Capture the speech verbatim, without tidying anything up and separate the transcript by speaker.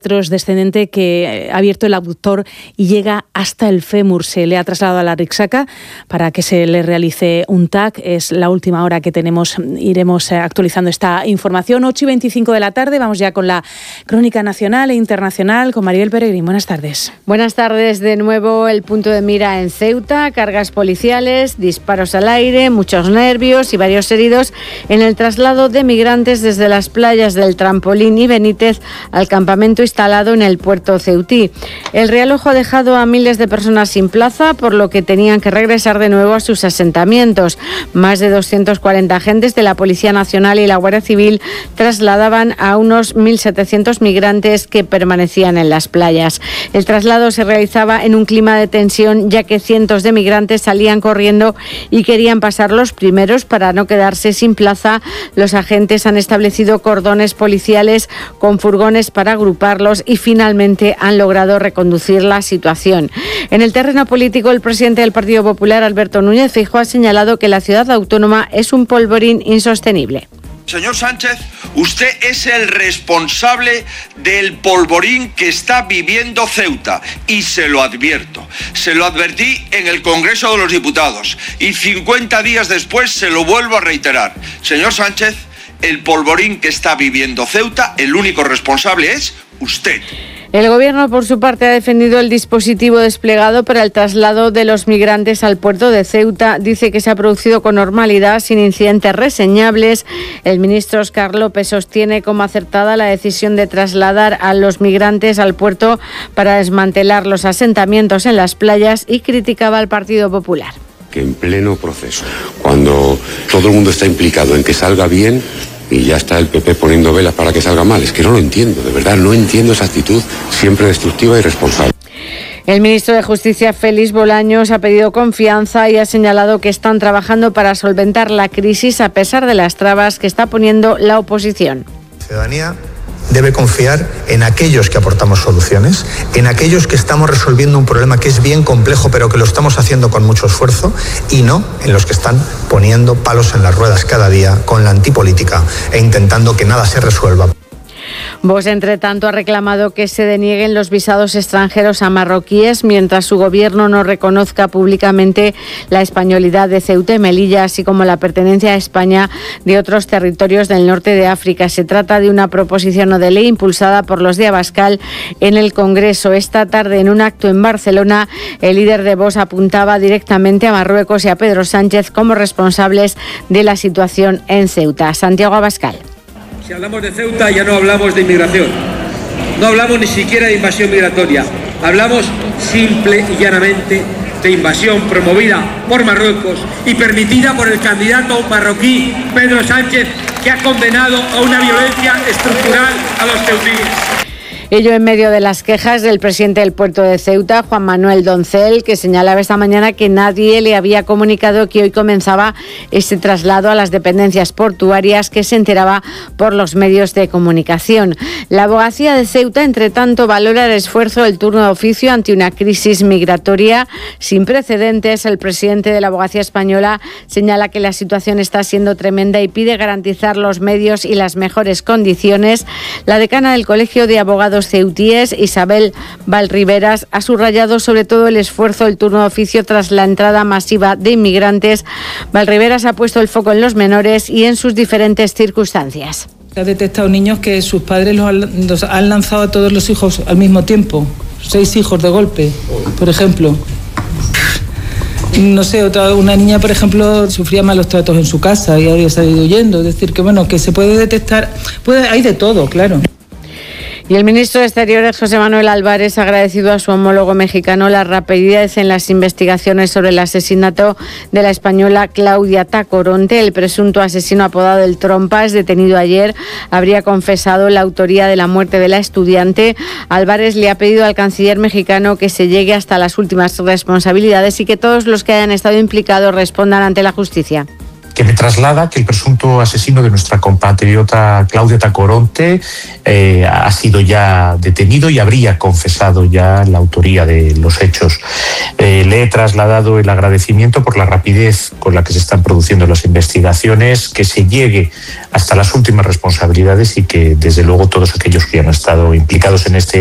Speaker 1: descendente que ha abierto el abductor y llega hasta el fémur. Se le ha trasladado a la Rixaca para que se le realice un T A C. Es la última hora que tenemos. Iremos actualizando esta información. ocho y veinticinco de la tarde. Vamos ya con la crónica nacional e internacional con Maribel Peregrín. Buenas tardes.
Speaker 2: Buenas tardes. De nuevo el punto de mira en Ceuta. Cargas policiales, disparos al aire, muchos nervios y varios heridos en el traslado de migrantes desde las playas del Trampolín y Benítez al campamento instalado en el puerto ceutí. El realojo ha dejado a miles de personas sin plaza, por lo que tenían que regresar de nuevo a sus asentamientos. Más de doscientos cuarenta agentes de la Policía Nacional y la Guardia Civil trasladaban a unos mil setecientos migrantes que permanecían en las playas. El traslado se realizaba en un clima de tensión, ya que cientos de migrantes salían corriendo y querían pasar los primeros para no quedarse sin plaza. Los agentes han establecido cordones policiales con furgones para agrupar y finalmente han logrado reconducir la situación. En el terreno político, el presidente del Partido Popular, Alberto Núñez Feijóo, ha señalado que la ciudad autónoma es un polvorín insostenible.
Speaker 3: Señor Sánchez, usted es el responsable del polvorín que está viviendo Ceuta y se lo advierto. Se lo advertí en el Congreso de los Diputados y cincuenta días después se lo vuelvo a reiterar. Señor Sánchez, el polvorín que está viviendo Ceuta, el único responsable es usted.
Speaker 2: El Gobierno, por su parte, ha defendido el dispositivo desplegado para el traslado de los migrantes al puerto de Ceuta. Dice que se ha producido con normalidad, sin incidentes reseñables. El ministro Óscar López sostiene como acertada la decisión de trasladar a los migrantes al puerto para desmantelar los asentamientos en las playas y criticaba al Partido Popular.
Speaker 4: Que en pleno proceso, cuando todo el mundo está implicado en que salga bien, y ya está el P P poniendo velas para que salga mal. Es que no lo entiendo, de verdad, no entiendo esa actitud siempre destructiva y irresponsable.
Speaker 2: El ministro de Justicia, Félix Bolaños, ha pedido confianza y ha señalado que están trabajando para solventar la crisis a pesar de las trabas que está poniendo la oposición.
Speaker 5: La ciudadanía debe confiar en aquellos que aportamos soluciones, en aquellos que estamos resolviendo un problema que es bien complejo, pero que lo estamos haciendo con mucho esfuerzo, y no en los que están poniendo palos en las ruedas cada día con la antipolítica e intentando que nada se resuelva.
Speaker 2: Vox, entre tanto, ha reclamado que se denieguen los visados extranjeros a marroquíes mientras su gobierno no reconozca públicamente la españolidad de Ceuta y Melilla, así como la pertenencia a España de otros territorios del norte de África. Se trata de una proposición no de ley impulsada por los de Abascal en el Congreso. Esta tarde, en un acto en Barcelona, el líder de Vox apuntaba directamente a Marruecos y a Pedro Sánchez como responsables de la situación en Ceuta. Santiago Abascal.
Speaker 6: Si hablamos de Ceuta ya no hablamos de inmigración, no hablamos ni siquiera de invasión migratoria, hablamos simple y llanamente de invasión promovida por Marruecos y permitida por el candidato marroquí Pedro Sánchez, que ha condenado a una violencia estructural a los ceutíes.
Speaker 2: Ello en medio de las quejas del presidente del puerto de Ceuta, Juan Manuel Doncel, que señalaba esta mañana que nadie le había comunicado que hoy comenzaba este traslado a las dependencias portuarias, que se enteraba por los medios de comunicación. La abogacía de Ceuta, entre tanto, valora el esfuerzo del turno de oficio ante una crisis migratoria sin precedentes. El presidente de la abogacía española señala que la situación está siendo tremenda y pide garantizar los medios y las mejores condiciones. La decana del Colegio de Abogados ceutíes, Isabel Valriveras, ha subrayado sobre todo el esfuerzo del turno de oficio tras la entrada masiva de inmigrantes. Valriveras ha puesto el foco en los menores y en sus diferentes circunstancias.
Speaker 7: Se ha detectado niños que sus padres los han, los han lanzado a todos los hijos al mismo tiempo, seis hijos de golpe, por ejemplo. No sé, otra una niña, por ejemplo, sufría malos tratos en su casa y había salido huyendo. Es decir, que bueno, que se puede detectar, puede, hay de todo, claro.
Speaker 2: Y el ministro de Exteriores, José Manuel Álvarez, ha agradecido a su homólogo mexicano la rapidez en las investigaciones sobre el asesinato de la española Claudia Tacoronte. El presunto asesino apodado El Trompa es detenido ayer. Habría confesado la autoría de la muerte de la estudiante. Álvarez le ha pedido al canciller mexicano que se llegue hasta las últimas responsabilidades y que todos los que hayan estado implicados respondan ante la justicia.
Speaker 8: que me traslada que el presunto asesino de nuestra compatriota Claudia Tacoronte eh, ha sido ya detenido y habría confesado ya la autoría de los hechos. Eh, le he trasladado el agradecimiento por la rapidez con la que se están produciendo las investigaciones, que se llegue hasta las últimas responsabilidades y que desde luego todos aquellos que han estado implicados en este